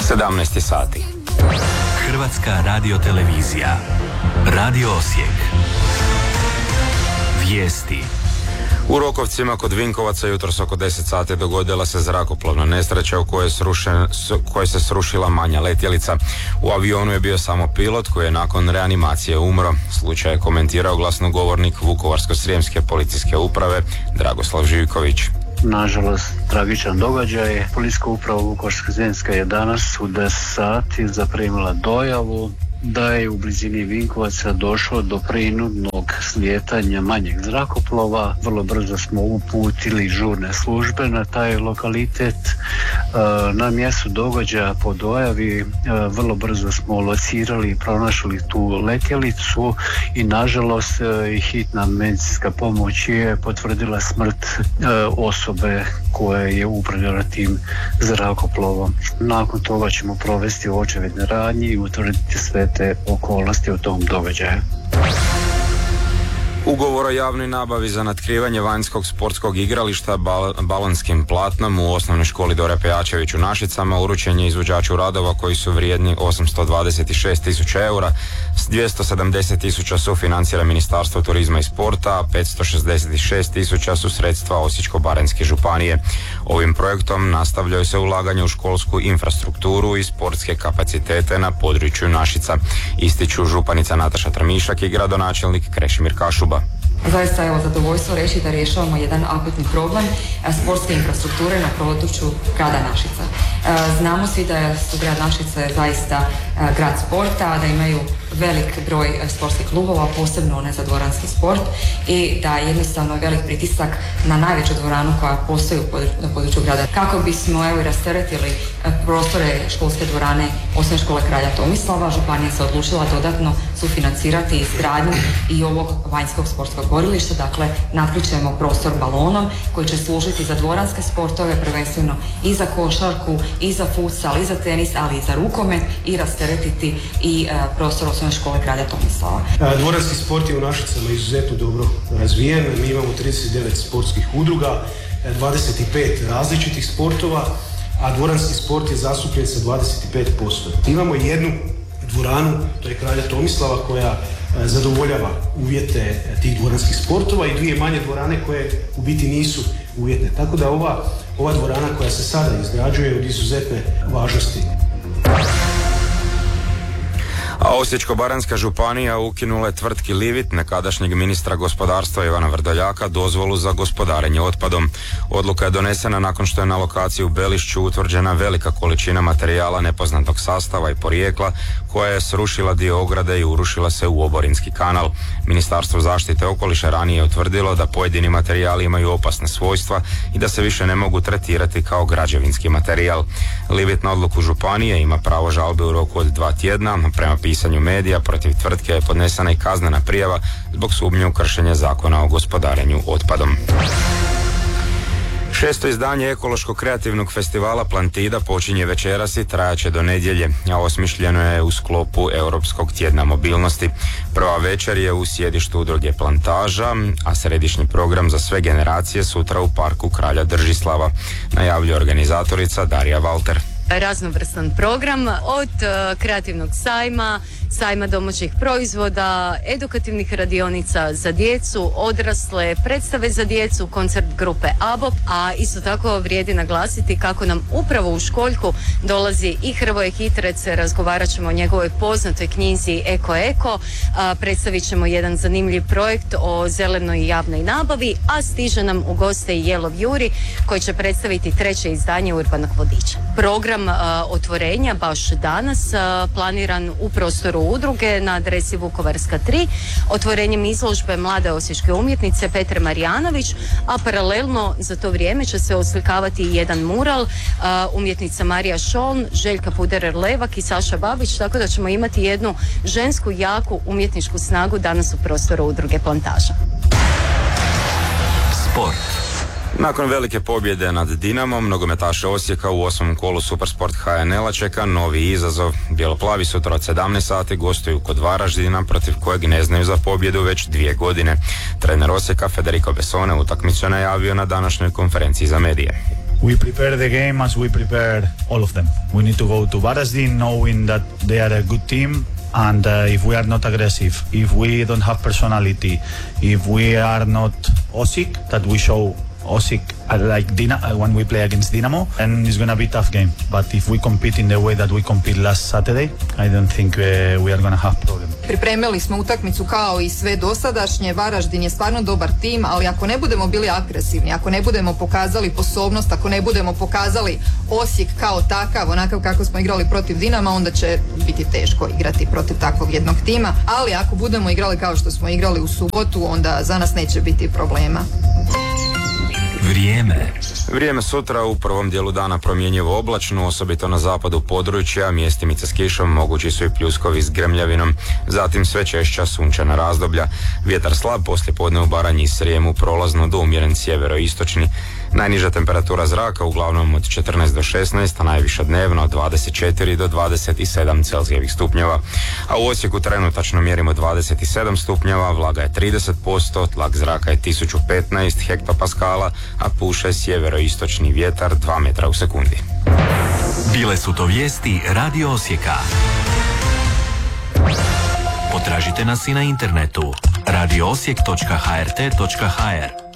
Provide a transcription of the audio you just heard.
17 sati. Hrvatska radiotelevizija. Radio Osijek. Vijesti. U Rokovcima kod Vinkovaca jutros oko 10 sati dogodila se zrakoplovna nesreća u kojoj se srušila manja letjelica. U avionu je bio samo pilot koji je nakon reanimacije umro. Slučaj je komentirao glasnogovornik Vukovarsko-srijemske policijske uprave Dragoslav Živković. Nažalost, tragičan događaj. Policijska uprava Vukovarsko-srijemska je danas u 10 sati zaprimila dojavu da je u blizini Vinkovaca došlo do prinudnog slijetanja manjeg zrakoplova. Vrlo brzo smo uputili žurne službe na taj lokalitet. Na mjestu događaja po dojavi vrlo brzo smo locirali i pronašli tu letjelicu i nažalost hitna medicinska pomoć je potvrdila smrt osobe koja je upravljala tim zrakoplovom. Nakon toga ćemo provesti očevidne radnje i utvrditi sve te okolnosti u tom događaju. Ugovor o javnoj nabavi za natkrivanje vanjskog sportskog igrališta balonskim platnom u osnovnoj školi Dore Pejačević u Našicama uručen je izvođaču radova koji su vrijedni 826.000 eura, s 270.000 sufinancira Ministarstvo turizma i sporta, a 566.000 su sredstva Osječko-baranjske županije. Ovim projektom nastavljaju se ulaganje u školsku infrastrukturu i sportske kapacitete na području Našica, ističu županica Nataša Tramišak i gradonačelnik Krešimir Kašuba. Zaista je zadovoljstvo reći da rješavamo jedan akutni problem sportske infrastrukture na području grada Našica. Znamo svi da su grad Našice zaista grad sporta, da imaju velik broj sportskih klubova, posebno one za dvoranski sport, i da jednostavno je velik pritisak na najveću dvoranu koja postoji na području grada. Kako bismo rasteretili prostore školske dvorane Osnovne škole Kralja Tomislava, županija se odlučila dodatno sufinancirati izgradnju i ovog vanjskog sportskog borilišta. Dakle, natkrićemo prostor balonom koji će služiti za dvoranske sportove, prvenstveno i za košarku, i za futsal, i za tenis, ali i za rukomet, i rasteretiti i prostor Osnovne škole Kralja Tomislava. Dvoranski sport je u Našicama izuzetno dobro razvijen. Mi imamo 39 sportskih udruga, 25 različitih sportova, a dvoranski sport je zastupljen sa 25%. Imamo jednu dvoranu, to je Kralja Tomislava, koja zadovoljava uvjete tih dvoranskih sportova, i dvije manje dvorane koje u biti nisu uvjetne. Tako da ova dvorana koja se sada izgrađuje od izuzetne važnosti. A Osječko-baranjska županija ukinula je tvrtki Livit, nekadašnjeg ministra gospodarstva Ivana Vrdoljaka, dozvolu za gospodarenje otpadom. Odluka je donesena nakon što je na lokaciji u Belišću utvrđena velika količina materijala nepoznatog sastava i porijekla koja je srušila dio ograde i urušila se u oborinski kanal. Ministarstvo zaštite okoliša ranije je utvrdilo da pojedini materijali imaju opasne svojstva i da se više ne mogu tretirati kao građevinski materijal. Livit na odluku županije ima pravo žalbe u roku od 2 tjedna. Prema pisanju medija, protiv tvrtke je podnesena i kaznena prijava zbog sumnje u kršenje zakona o gospodarenju otpadom. 6. izdanje ekološko-kreativnog festivala Plantida počinje večeras i trajaće do nedjelje, a osmišljeno je u sklopu Europskog tjedna mobilnosti. Prva večer je u sjedištu udruge Plantaža, a središnji program za sve generacije sutra u parku Kralja Držislava, najavljuje organizatorica Darija Valter. Raznovrstan program od kreativnog sajma domaćih proizvoda, edukativnih radionica za djecu, odrasle, predstave za djecu, koncert grupe ABOP, a isto tako vrijedi naglasiti kako nam upravo u Školjku dolazi i Hrvoje Hitrec. Razgovarat ćemo o njegovoj poznatoj knjizi Eko, predstavit ćemo jedan zanimljiv projekt o zelenoj javnoj nabavi, a stiže nam u goste i Jelov Juri koji će predstaviti 3. izdanje Urbanog vodiča. Program otvorenja baš danas planiran u prostoru udruge na adresi Vukovarska 3, otvorenjem izložbe mlade osječke umjetnice Petre Marijanović, a paralelno za to vrijeme će se oslikavati i jedan mural umjetnica Marija Šoln, Željka Puderer-Levak i Saša Babić, tako da ćemo imati jednu žensku jaku umjetničku snagu danas u prostoru udruge Plantaža. Sport. Nakon velike pobjede nad Dinamom, nogometaše Osijeka u 8. kolu Supersport HNL-a čeka novi izazov. Bjeloplavi sutra od 17 sati gostuju kod Varaždina, protiv kojeg ne znaju za pobjedu već 2 godine. Trener Osijeka Federico Bessone utakmicu je najavio na današnjoj konferenciji za medije. We prepare the game as we prepare all of them. We need to go to Varaždin knowing that they are a good team. And if we are not aggressive, if we don't have personality, if we are not Osijek, that we show Osijek like when we play against Dinamo, and it's going to be a tough game. But if we compete in the way that we compete last Saturday, I don't think we are going to have problem. Pripremili smo utakmicu kao i sve dosadašnje. Varaždin je stvarno dobar tim, ali ako ne budemo bili agresivni, ako ne budemo pokazali sposobnost, ako ne budemo pokazali Osijek kao takav, onakav kako smo igrali protiv Dinama, onda će biti teško igrati protiv takvog jednog tima. Ali ako budemo igrali kao što smo igrali u subotu, onda za nas neće biti problema. Vrijeme sutra u prvom dijelu dana promjenjivo oblačno, osobito na zapadu područja, mjestimice s kišom, mogući su i pljuskovi s grmljavinom, zatim sve češća sunčana razdoblja. Vjetar slab, poslijepodne u Baranji i Srijemu prolazno do umjeren sjeveroistočni. Najniža temperatura zraka uglavnom od 14 do 16, a najviša dnevno od 24 do 27 Celzijevih stupnjeva. A u Osijeku trenutačno mjerimo 27 stupnjeva, vlaga je 30%, tlak zraka je 1015 hektopaskala, a puše sjeveroistočni vjetar 2 metra u sekundi. Bile su to vijesti Radio Osijeka. Potražite nas i na internetu radioosijek.hrt.hr.